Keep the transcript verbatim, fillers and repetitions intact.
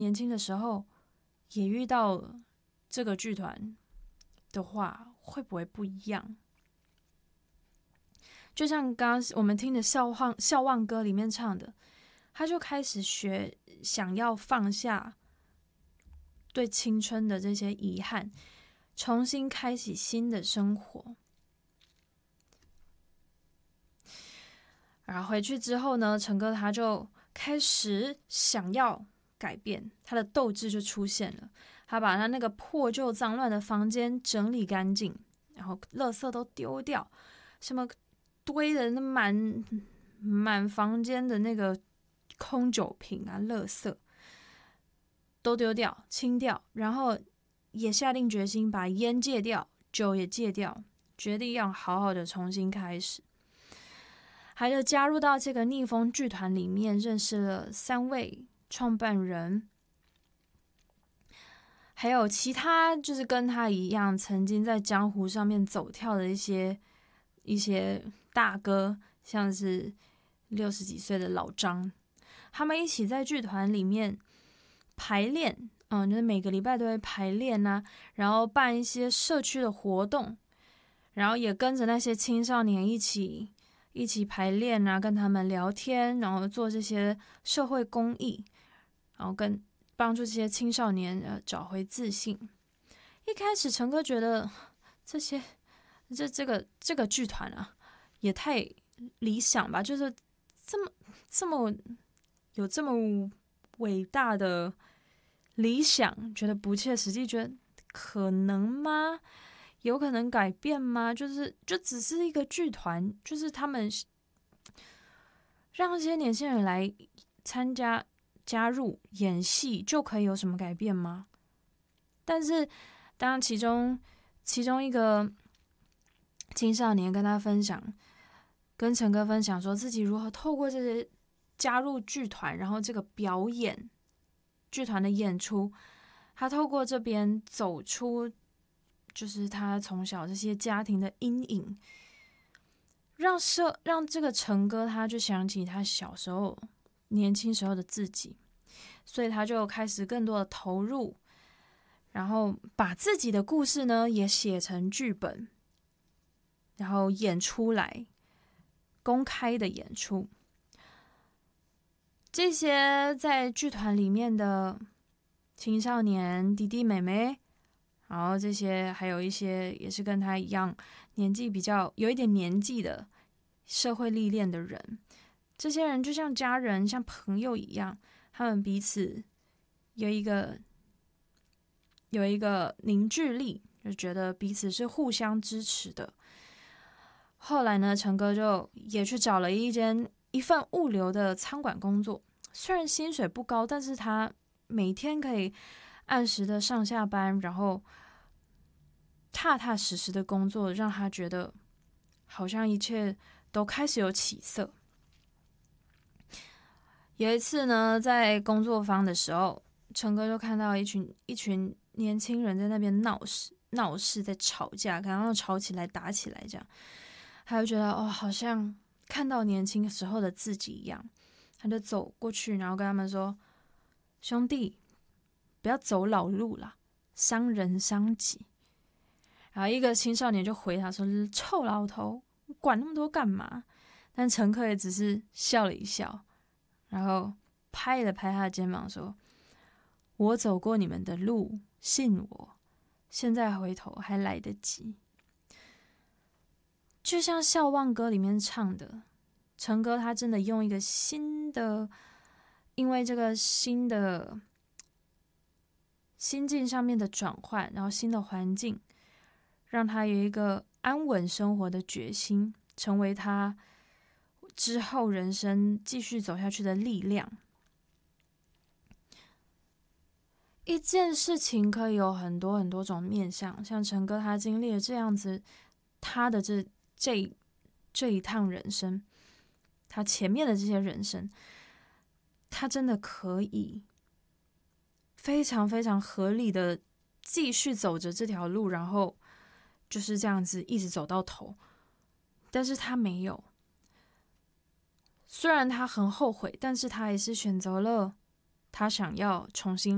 年轻的时候也遇到了这个剧团的话，会不会不一样？就像刚刚我们听的《笑忘笑忘歌》里面唱的，他就开始学，想要放下对青春的这些遗憾，重新开启新的生活。然后回去之后呢，陈哥他就开始想要改变，他的斗志就出现了。他把他那个破旧脏乱的房间整理干净，然后垃圾都丢掉，什么堆的那满满房间的那个空酒瓶啊、垃圾都丢掉、清掉，然后也下定决心把烟戒掉，酒也戒掉，决定要好好的重新开始。还有加入到这个逆风剧团里面，认识了三位创办人，还有其他就是跟他一样曾经在江湖上面走跳的一些一些大哥，像是六十几岁的老张，他们一起在剧团里面排练，嗯，就是每个礼拜都会排练啊，然后办一些社区的活动，然后也跟着那些青少年一起一起排练啊，跟他们聊天，然后做这些社会公益，然后跟帮助这些青少年呃找回自信。一开始陈哥觉得这些这这个这个剧团啊也太理想吧，就是这么这么有这么伟大的理想，觉得不切实际，觉得可能吗？有可能改变吗？就是就只是一个剧团，就是他们让这些年轻人来参加加入演戏，就可以有什么改变吗？但是当其中其中一个青少年跟他分享，跟陈哥分享说自己如何透过这些加入剧团，然后这个表演剧团的演出，他透过这边走出就是他从小这些家庭的阴影，让社让这个陈哥他就想起他小时候年轻时候的自己，所以他就开始更多的投入，然后把自己的故事呢也写成剧本，然后演出来，公开的演出。这些在剧团里面的青少年弟弟妹妹，然后这些还有一些也是跟他一样年纪比较有一点年纪的社会历练的人，这些人就像家人像朋友一样，他们彼此有一个有一个凝聚力，就觉得彼此是互相支持的。后来呢，陈哥就也去找了一间一份物流的仓管工作，虽然薪水不高，但是他每天可以按时的上下班，然后踏踏实实的工作，让他觉得好像一切都开始有起色。有一次呢，在工作坊的时候，陈哥就看到一群一群年轻人在那边闹事，闹事在吵架，刚刚吵起来打起来这样，他就觉得哦，好像看到年轻时候的自己一样，他就走过去，然后跟他们说：“兄弟，不要走老路啦，伤人伤己。”然后一个青少年就回他说：“臭老头，你管那么多干嘛？”但陈克也只是笑了一笑，然后拍了拍他的肩膀说：“我走过你们的路，信我，现在回头还来得及。”就像《笑忘歌》里面唱的，陈哥他真的用一个新的，因为这个新的心境上面的转换，然后新的环境，让他有一个安稳生活的决心，成为他之后人生继续走下去的力量。一件事情可以有很多很多种面向，像陈哥他经历了这样子，他的这这这一趟人生，他前面的这些人生，他真的可以非常非常合理的继续走着这条路，然后就是这样子一直走到头。但是他没有，虽然他很后悔，但是他也是选择了他想要重新